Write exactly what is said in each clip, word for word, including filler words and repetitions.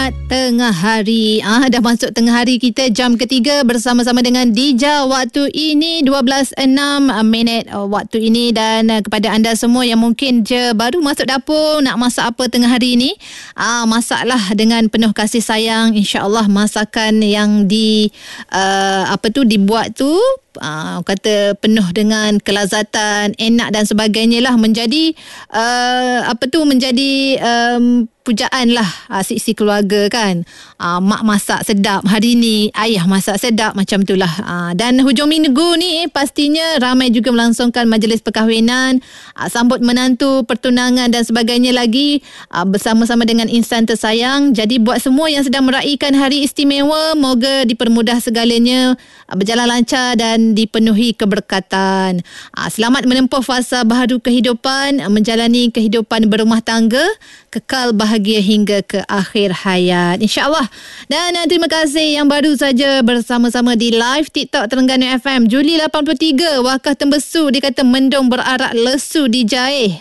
Selamat tengah hari. Ah, dah masuk tengah hari kita, jam ketiga bersama-sama dengan Dija. Waktu ini dua belas enam minit waktu ini. Dan uh, kepada anda semua yang mungkin je baru masuk dapur, nak masak apa tengah hari ini, ah, masaklah dengan penuh kasih sayang. InsyaAllah masakan yang di uh, apa tu dibuat tu Uh, kata penuh dengan kelazatan, enak dan sebagainya lah, menjadi uh, apa tu menjadi um, pujaan lah uh, si-si keluarga kan. uh, Mak masak sedap hari ni, ayah masak sedap, macam tu lah. uh, Dan hujung minggu ni pastinya ramai juga melangsungkan majlis perkahwinan, uh, sambut menantu, pertunangan dan sebagainya lagi, uh, bersama-sama dengan insan tersayang. Jadi buat semua yang sedang meraihkan hari istimewa, moga dipermudah segalanya, uh, berjalan lancar dan dipenuhi keberkatan. Selamat menempuh fasa baharu kehidupan, menjalani kehidupan berumah tangga, kekal bahagia hingga ke akhir hayat, insya-Allah. Dan terima kasih yang baru saja bersama-sama di live TikTok Terengganu F M. Juli lapan puluh tiga, wakah tembesu, dia kata mendung berarak lesu di Jaih.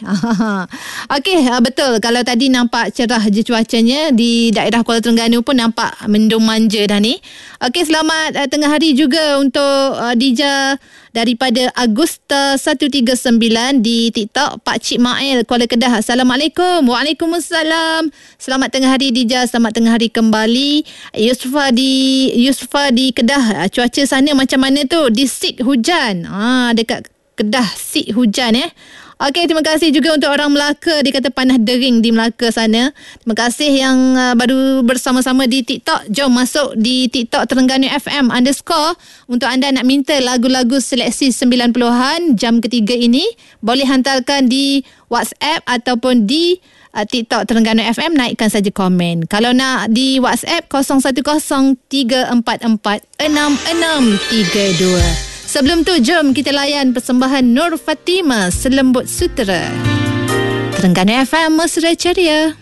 Okey, betul. Kalau tadi nampak cerah je cuacanya, di daerah Kuala Terengganu pun nampak mendung manja dah ni. Okey, selamat uh, tengah hari juga untuk uh, Dija daripada Agusta seratus tiga puluh sembilan di TikTok. Pak Cik Mail, Kuala Kedah. Assalamualaikum. Waalaikumsalam. Selamat tengah hari Dija, selamat tengah hari kembali. Yusufa di Yusufa di Kedah. Cuaca sana macam mana tu? Di Sik hujan. Ah, dekat Kedah Sik hujan eh. Okey, terima kasih juga untuk orang Melaka. Dia kata panas dering di Melaka sana. Terima kasih yang uh, baru bersama-sama di TikTok. Jom masuk di TikTok Terengganu F M underscore. Untuk anda nak minta lagu-lagu seleksi sembilan puluhan jam ketiga ini, boleh hantarkan di WhatsApp ataupun di uh, TikTok Terengganu F M. Naikkan saja komen. Kalau nak di WhatsApp kosong satu kosong tiga empat empat enam enam tiga dua. Sebelum tu, jom kita layan persembahan Nur Fatimah, Selembut Sutera. Terengganu F M, mesra ceria.